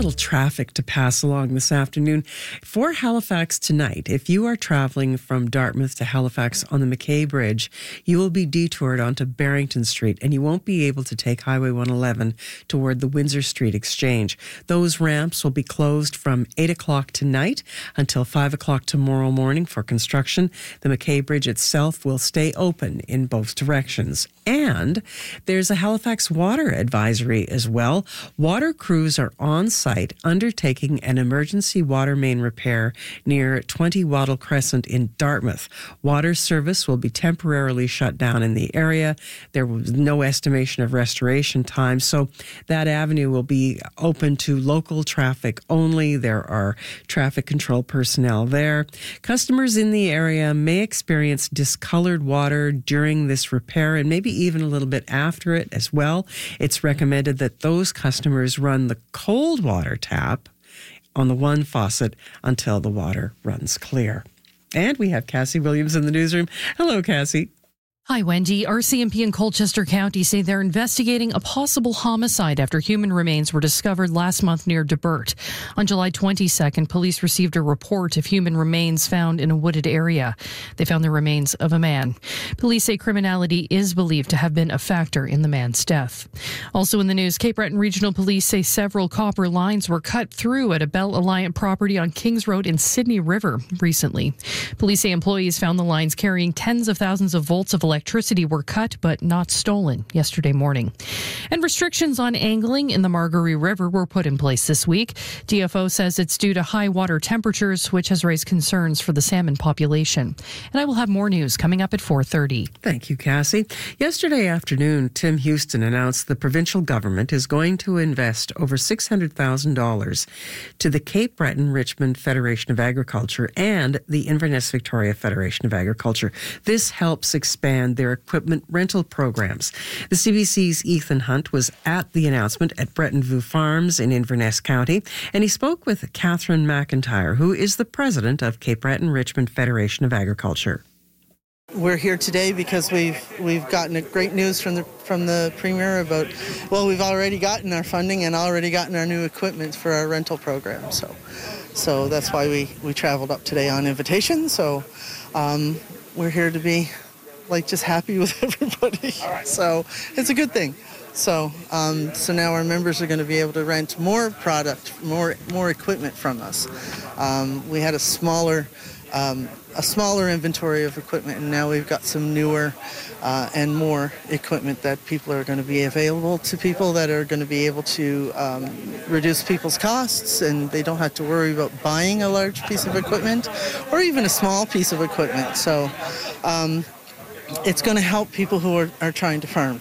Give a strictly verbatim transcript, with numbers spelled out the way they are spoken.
little traffic to pass along this afternoon. For Halifax tonight, if you are traveling from Dartmouth to Halifax on the McKay Bridge, you will be detoured onto Barrington Street and you won't be able to take Highway one eleven toward the Windsor Street Exchange. Those ramps will be closed from eight o'clock tonight until five o'clock tomorrow morning for construction. The McKay Bridge itself will stay open in both directions. And there's a Halifax water advisory as well. Water crews are on site undertaking an emergency water main repair near twenty Wattle Crescent in Dartmouth. Water service will be temporarily shut down in the area. There was no estimation of restoration time, so that avenue will be open to local traffic only. There are traffic control personnel there. Customers in the area may experience discolored water during this repair and maybe even a little bit after it as well. It's recommended that those customers run the cold water tap on the one faucet until the water runs clear. And we have Cassie Williams in the newsroom. Hello, Cassie. Hi, Wendy. R C M P and Colchester County say they're investigating a possible homicide after human remains were discovered last month near Debert. On July twenty-second, police received a report of human remains found in a wooded area. They found the remains of a man. Police say criminality is believed to have been a factor in the man's death. Also in the news, Cape Breton Regional Police say several copper lines were cut through at a Bell Alliant property on Kings Road in Sydney River recently. Police say employees found the lines carrying tens of thousands of volts of electricity were cut but not stolen yesterday morning. And restrictions on angling in the Margaree River were put in place this week. D F O says it's due to high water temperatures, which has raised concerns for the salmon population. And I will have more news coming up at four thirty. Thank you, Cassie. Yesterday afternoon, Tim Houston announced the provincial government is going to invest over six hundred thousand dollars to the Cape Breton Richmond Federation of Agriculture and the Inverness Victoria Federation of Agriculture. This helps expand their equipment rental programs. The C B C's Ethan Hunt was at the announcement at Breton Vue Farms in Inverness County, and he spoke with Catherine McIntyre, who is the president of Cape Breton Richmond Federation of Agriculture. We're here today because we've we've gotten a great news from the from the Premier about, well, we've already gotten our funding and already gotten our new equipment for our rental program. So, so that's why we, we traveled up today on invitation. So, um, we're here to be like just happy with everybody. So it's a good thing. So um, so now our members are going to be able to rent more product, more more equipment from us. Um, we had a smaller um, a smaller inventory of equipment, and now we've got some newer uh, and more equipment that people are going to be available to people that are going to be able to um, reduce people's costs, and they don't have to worry about buying a large piece of equipment or even a small piece of equipment. So. Um, It's going to help people who are, are trying to farm.